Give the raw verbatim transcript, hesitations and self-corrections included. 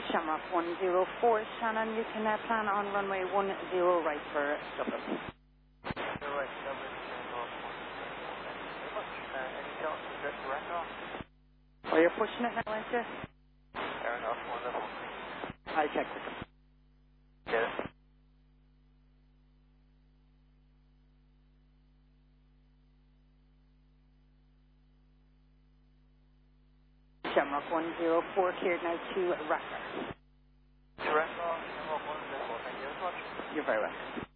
Shamrock one zero four, Shannon, you can uh, plan on runway one zero right for Dublin. Zero right, Dublin, Shamrock one zero four. Thank you very much. Uh, any chance to get direct off? Well, you're pushing it now, aren't you? Fair enough, wonderful. I'll check with them. Get it. Shamrock one zero four cleared now to Racker. Direct off, Shamrock one zero four. Thank you very much. You're very welcome.